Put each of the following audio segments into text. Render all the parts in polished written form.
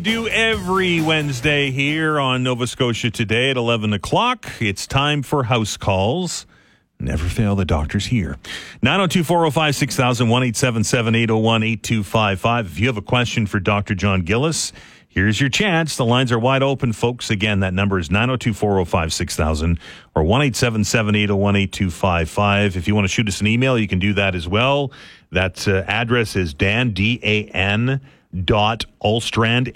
Do every Wednesday here on Nova Scotia Today at 11 o'clock. It's time for house calls. Never fail, the doctor's here. 902-405-6000, 1-877-801-8255. If you have a question for Dr. John Gillis, here's your chance. The lines are wide open, folks. Again, that number is 902-405-6000 or 1-877-801-8255. If you want to shoot us an email, you can do that as well. That address is Dan, D-A-N, Ahlstrand,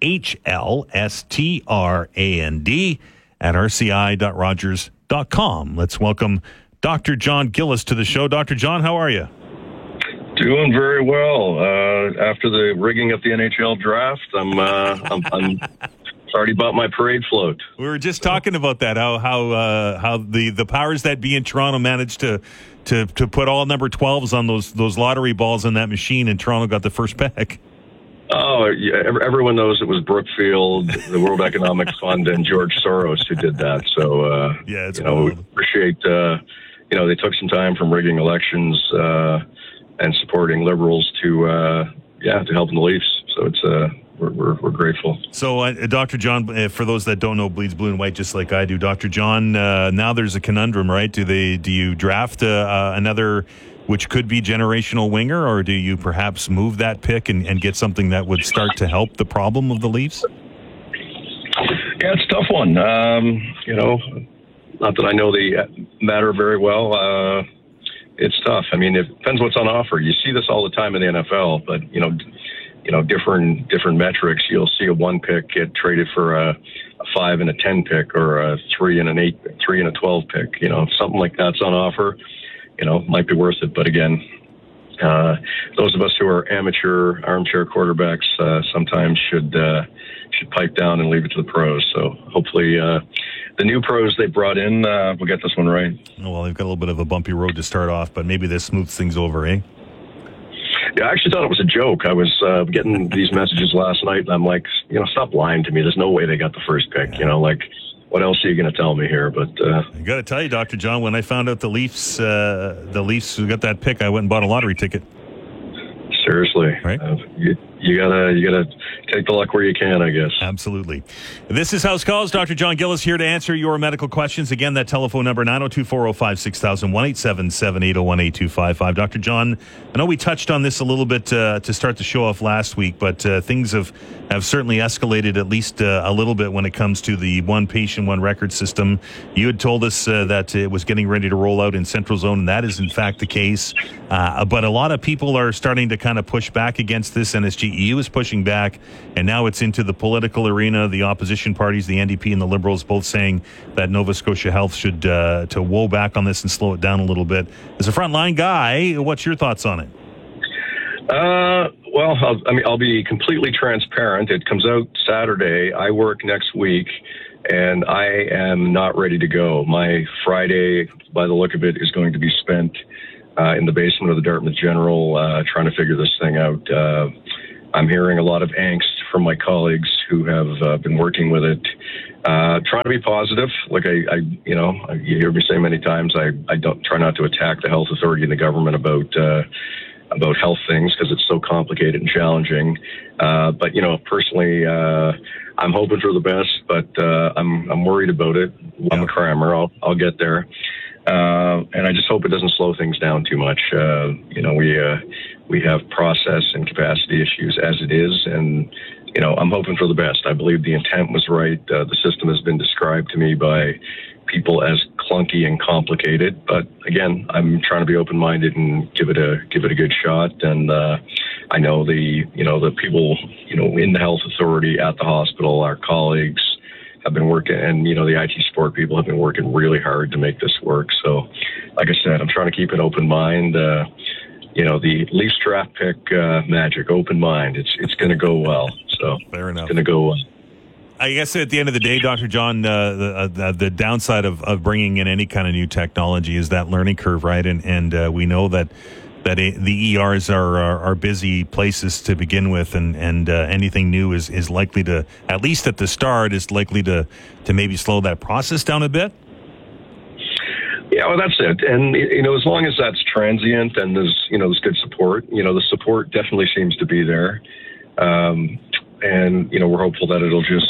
AHLSTRAND at rci.rogers.com. Let's welcome Dr. John Gillis to the show. Dr. John, how are you? Doing very well. After the rigging of the NHL draft, I'm already bought my parade float. We were just talking about that. How the powers that be in Toronto managed to put all number 12s on those lottery balls in that machine, and Toronto got the first pick. Oh, yeah, everyone knows it was Brookfield, the World Economic Fund, and George Soros who did that. So, yeah, it's we appreciate, they took some time from rigging elections and supporting Liberals to helping the Leafs. So it's we're grateful. So, Dr. John, for those that don't know Bleeds Blue and White, just like I do, Dr. John, now there's a conundrum, right? Do you draft another, which could be generational winger, or do you perhaps move that pick and get something that would start to help the problem of the Leafs? Yeah, it's a tough one. Not that I know the matter very well. It's tough. I mean, it depends what's on offer. You see this all the time in the NFL, but different metrics. You'll see a 1 pick get traded for a 5 and a 10 pick, or a 3 and an 8, 3 and a 12 pick. Something like that's on offer. Might be worth it. But again, those of us who are amateur armchair quarterbacks sometimes should pipe down and leave it to the pros. So hopefully the new pros they brought in will get this one right. Well, they've got a little bit of a bumpy road to start off, but maybe this smooths things over, eh? Yeah, I actually thought it was a joke. I was getting these messages last night, and I'm like, stop lying to me. There's no way they got the first pick. What else are you going to tell me here? But I got to tell you, Dr. John, when I found out the Leafs who got that pick, I went and bought a lottery ticket. Seriously, right? You gotta take the luck where you can, I guess. Absolutely. This is House Calls. Dr. John Gillis here to answer your medical questions. Again, that telephone number 902-405-6000, 1-877-801-8255. Dr. John, I know we touched on this a little bit to start the show off last week, but things have certainly escalated at least a little bit when it comes to the one patient, one record system. You had told us that it was getting ready to roll out in Central Zone, and that is in fact the case. But a lot of people are starting to kind of push back against this. NSGEU is pushing back, and now it's into the political arena. The opposition parties, the NDP and the Liberals, both saying that Nova Scotia Health should to woe back on this and slow it down a little bit. As a frontline guy, what's your thoughts on it? Well, I'll be completely transparent. It comes out Saturday. I work next week, and I am not ready to go. My Friday, by the look of it, is going to be spent in the basement of the Dartmouth General trying to figure this thing out. I'm hearing a lot of angst from my colleagues who have been working with it, trying to be positive. Like you hear me say many times, I don't try not to attack the health authority and the government about health things because it's so complicated and challenging. But personally, I'm hoping for the best, but I'm worried about it. I'm a crammer. I'll get there. And I just hope it doesn't slow things down too much. We have process and capacity issues as it is, and I'm hoping for the best. I believe the intent was right. The system has been described to me by people as clunky and complicated, but again, I'm trying to be open-minded and give it a good shot. And I know the people in the health authority at the hospital, our colleagues, have been working, and the IT support people have been working really hard to make this work. So, like I said, I'm trying to keep an open mind. The Leafs draft pick magic, open mind. It's going to go well. So fair enough. It's going to go well. I guess at the end of the day, Dr. John, the downside of bringing in any kind of new technology is that learning curve, right? And we know that the ERs are busy places to begin with, and anything new is likely to, at least at the start, is likely to maybe slow that process down a bit. Yeah, well, that's it. And as long as that's transient and there's good support, the support definitely seems to be there. and we're hopeful that it'll just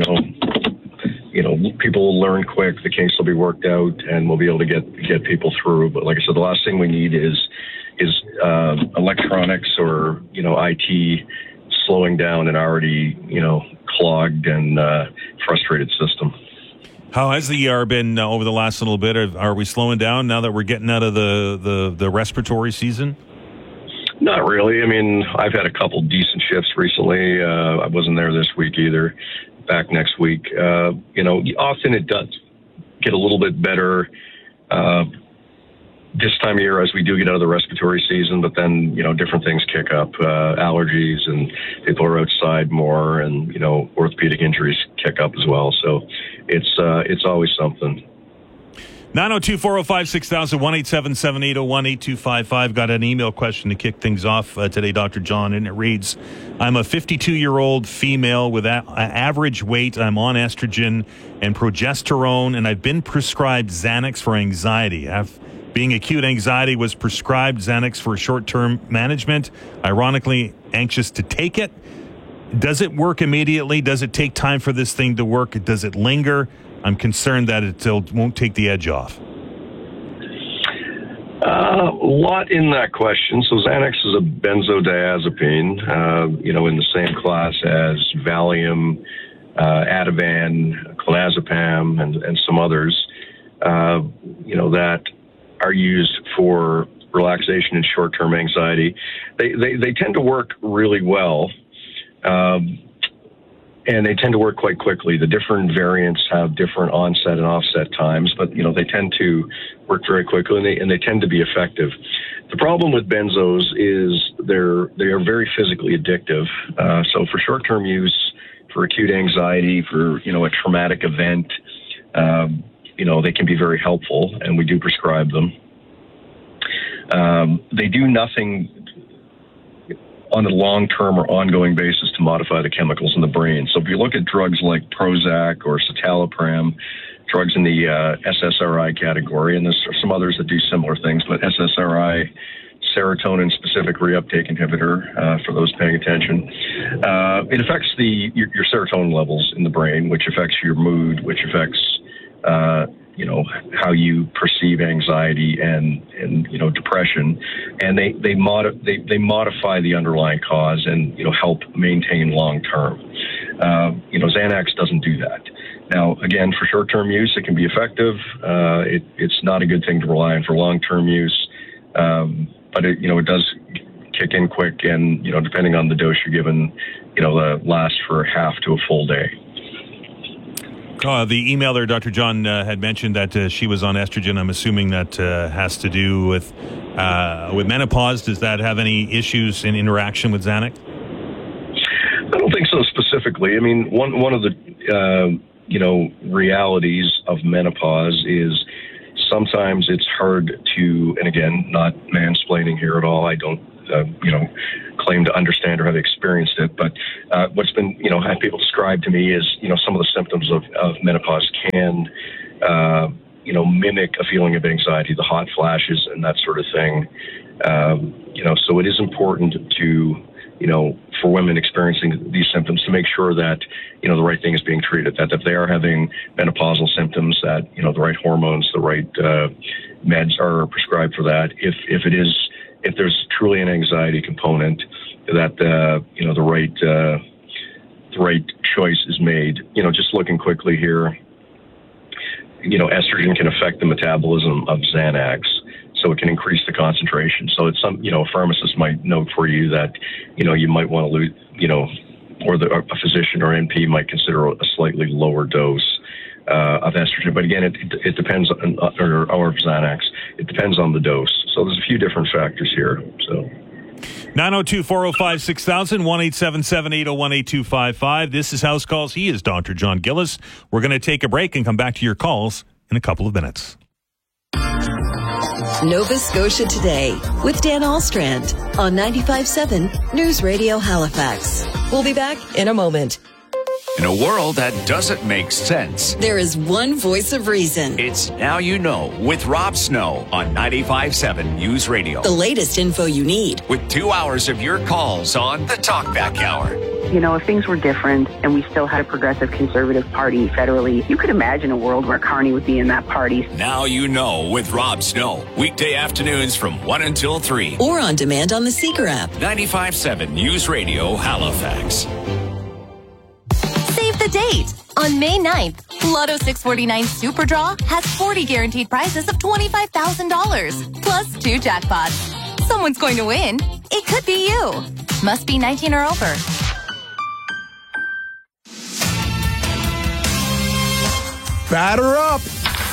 people will learn quick. The kinks will be worked out, and we'll be able to get people through. But like I said, the last thing we need is electronics or IT slowing down an already clogged and frustrated system. How has the ER been over the last little bit? Are we slowing down now that we're getting out of the respiratory season? Not really. I mean, I've had a couple decent shifts recently. I wasn't there this week either. Back next week. Often it does get a little bit better this time of year as we do get out of the respiratory season, but then, different things kick up, allergies, and people are outside more, and, orthopedic injuries kick up as well. So it's always something. 902-405-6000, 1-877-801-8255. Got an email question to kick things off today, Dr. John, and it reads, I'm a 52-year-old female with average weight. I'm on estrogen and progesterone, and I've been prescribed Xanax for anxiety. Being acute anxiety, was prescribed Xanax for short-term management. Ironically, anxious to take it. Does it work immediately? Does it take time for this thing to work? Does it linger? I'm concerned that it won't take the edge off. A lot in that question. So Xanax is a benzodiazepine, in the same class as Valium, Ativan, clonazepam, and some others, that are used for relaxation and short-term anxiety. They tend to work really well. And they tend to work quite quickly. The different variants have different onset and offset times, but they tend to work very quickly, and they tend to be effective. The problem with benzos is they are very physically addictive. So for short-term use, for acute anxiety, for a traumatic event, they can be very helpful, and we do prescribe them. They do nothing on a long-term or ongoing basis to modify the chemicals in the brain. So if you look at drugs like Prozac or citalopram, drugs in the SSRI category, and there's some others that do similar things, but SSRI, serotonin-specific reuptake inhibitor, for those paying attention, it affects your serotonin levels in the brain, which affects your mood, which affects how you perceive anxiety and depression, and they modify the underlying cause and help maintain long term. Xanax doesn't do that. Now, again, for short term use, it can be effective. It's not a good thing to rely on for long term use, but it does kick in quick, and depending on the dose you're given, last for half to a full day. The email there, Dr. John, had mentioned that she was on estrogen. I'm assuming that has to do with menopause. Does that have any issues in interaction with Xanax? I don't think so specifically. I mean, one of the realities of menopause is sometimes it's hard to, and again, not mansplaining here at all. I don't claim to understand or have experienced it, but what's been had people describe to me is some of the symptoms of menopause can mimic a feeling of anxiety, the hot flashes and that sort of thing. So it is important to for women experiencing these symptoms to make sure that the right thing is being treated, that if they are having menopausal symptoms, that the right hormones, the right meds are prescribed for that. If there's truly an anxiety component, that the right choice is made. Just looking quickly here, estrogen can affect the metabolism of Xanax, so it can increase the concentration. So it's a pharmacist might note for you that you might want to lose, or a physician or NP might consider a slightly lower dose of estrogen. But again, it depends on, or Xanax. It depends on the dose. So there's a few different factors here. So 902-405-6000, 1-877-801-8255. This is House Calls. He is Dr. John Gillis. We're going to take a break and come back to your calls in a couple of minutes. Nova Scotia Today with Dan Alstrand on 95.7 News Radio Halifax. We'll be back in a moment. In a world that doesn't make sense, There is one voice of reason. it's Now You Know with Rob Snow on 95.7 News Radio. The latest info you need. With 2 hours of your calls on the Talkback Hour. You know, if things were different and we still had a progressive conservative party federally, you could imagine a world where Carney would be in that party. Now You Know with Rob Snow. Weekday afternoons from 1 until 3. Or on demand on the Seeker app. 95.7 News Radio, Halifax. Save the date. On May 9th, Lotto 649 Super Draw has 40 guaranteed prizes of $25,000, plus 2 jackpots. Someone's going to win. It could be you. Must be 19 or over. Batter up!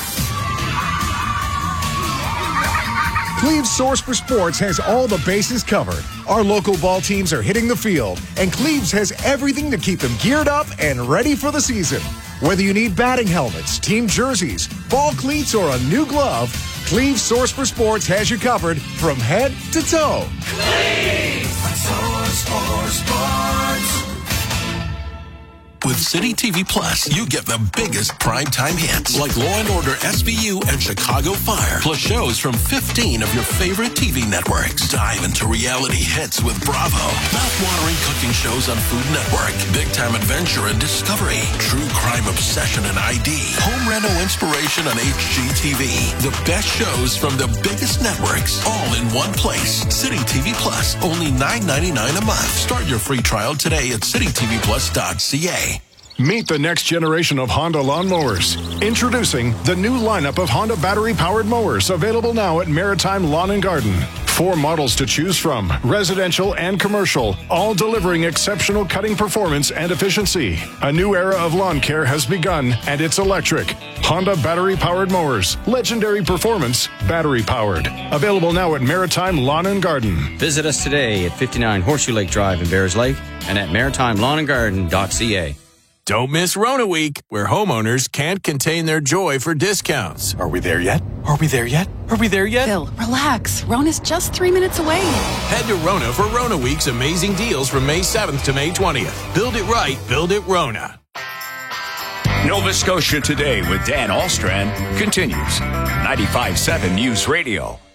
Cleve's Source for Sports has all the bases covered. Our local ball teams are hitting the field, and Cleve's has everything to keep them geared up and ready for the season. Whether you need batting helmets, team jerseys, ball cleats, or a new glove, Cleve's Source for Sports has you covered from head to toe. Cleve's Source for Sports. With City TV Plus, you get the biggest primetime hits like Law & Order SVU and Chicago Fire, plus shows from 15 of your favorite TV networks. Dive into reality hits with Bravo, mouth-watering cooking shows on Food Network, big-time adventure and discovery, true crime obsession and ID, home reno inspiration on HGTV. The best shows from the biggest networks, all in one place. City TV Plus, only $9.99 a month. Start your free trial today at citytvplus.ca. Meet the next generation of Honda lawnmowers. Introducing the new lineup of Honda battery-powered mowers, available now at Maritime Lawn and Garden. 4 models to choose from, residential and commercial, all delivering exceptional cutting performance and efficiency. A new era of lawn care has begun, and it's electric. Honda battery-powered mowers. Legendary performance, battery-powered. Available now at Maritime Lawn and Garden. Visit us today at 59 Horseshoe Lake Drive in Bears Lake and at maritimelawnandgarden.ca. Don't miss Rona Week, where homeowners can't contain their joy for discounts. Are we there yet? Are we there yet? Are we there yet? Phil, relax. Rona's just 3 minutes away. Head to Rona for Rona Week's amazing deals from May 7th to May 20th. Build it right, build it Rona. Nova Scotia Today with Dan Alstrand continues. 95.7 News Radio.